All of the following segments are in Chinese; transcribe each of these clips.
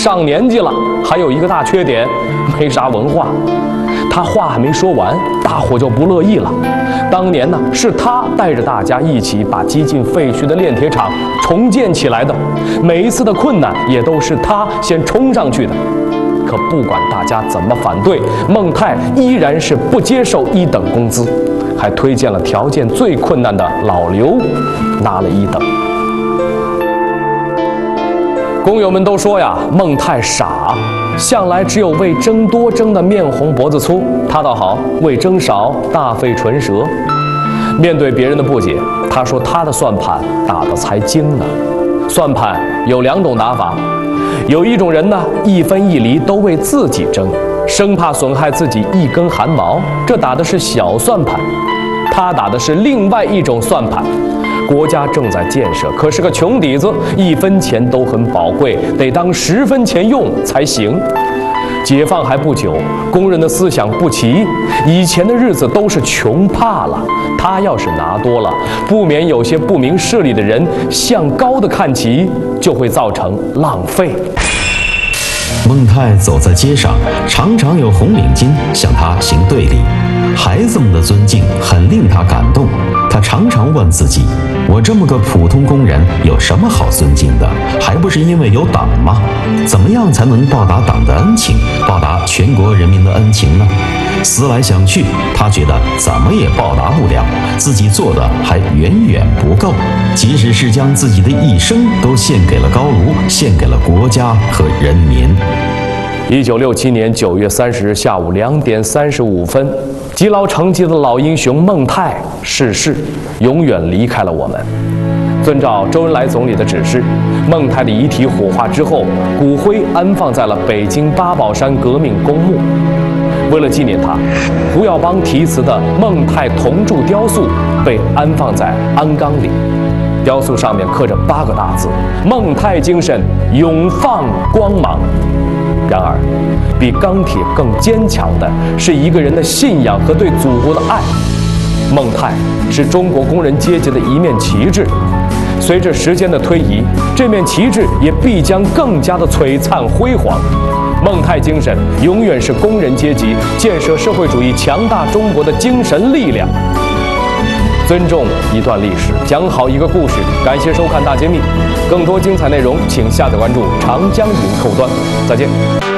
上年纪了，还有一个大缺点，没啥文化。他话还没说完，大伙就不乐意了。当年呢，是他带着大家一起把几近废墟的炼铁厂重建起来的，每一次的困难也都是他先冲上去的。可不管大家怎么反对，孟泰依然是不接受1等工资，还推荐了条件最困难的老刘，拿了1等。工友们都说呀，孟泰傻，向来只有为争多争的面红脖子粗，他倒好，为争少大费唇舌。面对别人的不解，他说他的算盘打得才精呢。算盘有2种打法，有一种人呢，1分1厘都为自己争，生怕损害自己1根汗毛，这打的是小算盘。他打的是另外一种算盘。国家正在建设，可是个穷底子，1分钱都很宝贵，得当10分钱用才行。解放还不久，工人的思想不齐，以前的日子都是穷怕了。他要是拿多了，不免有些不明事理的人向高的看齐，就会造成浪费。 孟泰走在街上，常常有红领巾向他行对礼，孩子们的尊敬很令他感动。他常常问自己，我这么个普通工人有什么好尊敬的？还不是因为有党吗？怎么样才能报答党的恩情，报答全国人民的恩情呢？思来想去，他觉得怎么也报答不了，自己做的还远远不够。即使是将自己的一生都献给了高卢，献给了国家和人民。 1967年9月30日下午2点35分，积劳成疾的老英雄孟泰逝世，永远离开了我们。遵照周恩来总理的指示，孟泰的遗体火化之后，骨灰安放在了北京八宝山革命公墓。为了纪念他，胡耀邦题词的孟泰铜铸雕塑被安放在鞍钢里。雕塑上面刻着8个大字：孟泰精神永放光芒。然而，比钢铁更坚强的是一个人的信仰和对祖国的爱。孟泰是中国工人阶级的一面旗帜，随着时间的推移，这面旗帜也必将更加的璀璨辉煌。孟泰精神永远是工人阶级建设社会主义强大中国的精神力量。尊重一段历史，讲好一个故事。感谢收看《大揭秘》，更多精彩内容，请下载关注长江云客户端。再见。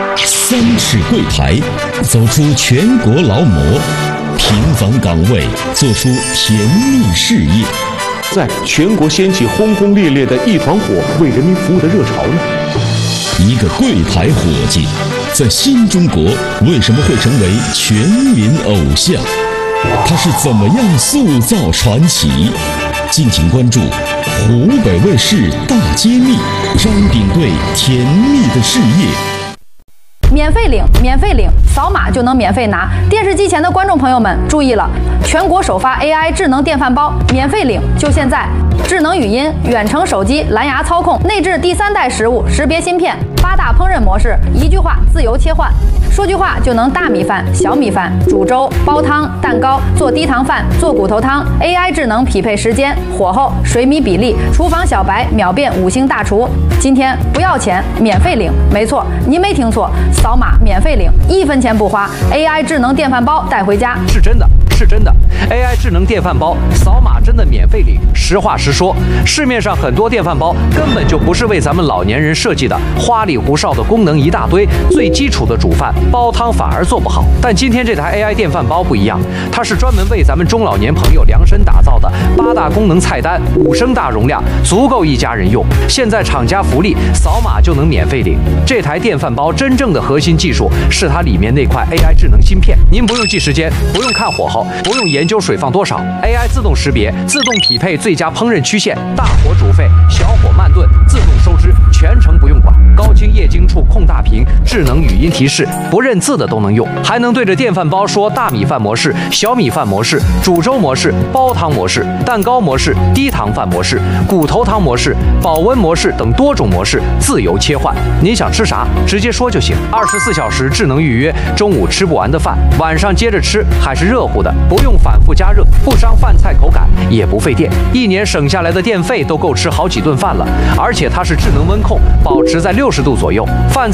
3尺柜台，走出全国劳模；平凡岗位，做出甜蜜事业。 在全国掀起轰轰烈烈的一团火为人民服务的热潮呢？ 一个柜台伙计，在新中国为什么会成为全民偶像？他是怎么样塑造传奇？敬请关注湖北卫视大揭秘，让你顶对甜蜜的事业。 免费领，免费领，扫码就能免费拿。电视机前的观众朋友们注意了，全国首发 AI 智能电饭煲，免费领就现在！智能语音、远程手机、蓝牙操控，内置第3代食物识别芯片，8大烹饪模式，一句话自由切换，说句话就能大米饭、小米饭、煮粥、煲汤、蛋糕、做低糖饭、做骨头汤。AI 智能匹配时间、火候、水米比例，厨房小白秒变5星大厨。今天不要钱，免费领，没错，您没听错，扫码免费领，1分钱不花 ，AI 智能电饭煲带回家。 是真的，是真的 ，AI 智能电饭煲扫码真的免费领。实话实说，市面上很多电饭煲根本就不是为咱们老年人设计的，花里胡哨的功能一大堆，最基础的煮饭、煲汤反而做不好。但今天这台 AI 电饭煲不一样，它是专门为咱们中老年朋友量身打造的，8大功能菜单，5升大容量，足够一家人用。现在厂家福利，扫码就能免费领。这台电饭煲真正的核心技术是它里面那块 AI 智能芯片，您不用记时间，不用看火候，不用研究水放多少 ，AI 自动识别，自动匹配最佳烹饪曲线，大火煮沸，小火慢炖，自动收汁，全程不用管。高清液晶触控大屏，智能语音提示，不认字的都能用，还能对着电饭煲说大米饭模式、小米饭模式、煮粥模式、煲汤模式、蛋糕模式、低糖饭模式、骨头汤模式、保温模式等多种模式，自由切换。您想吃啥，直接说就行。24小时智能预约，中午吃不完的饭，晚上接着吃，还是热乎的，不用反复加热，不伤饭菜口感，也不费电，1年省下来的电费都够吃好几顿饭了。而且它是智能温控，保持在60度左右，饭菜